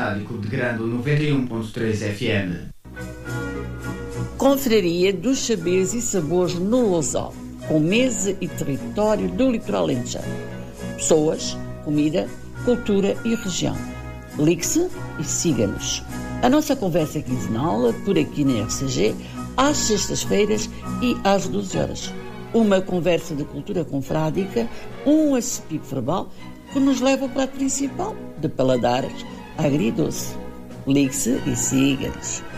Confrádico de Grândola 91.3 FM. Confraria dos Saberes e Sabores no Lousal, com mesa e território do litoral alentejano. Pessoas, comida, cultura e região. Ligue-se e siga-nos. A nossa conversa é quinzenal, por aqui na RCG, às sextas-feiras e às 12 horas. Uma conversa de cultura confrádica, um acepip verbal que nos leva ao prato principal, de paladares agridoce. Ligue-se e siga-nos.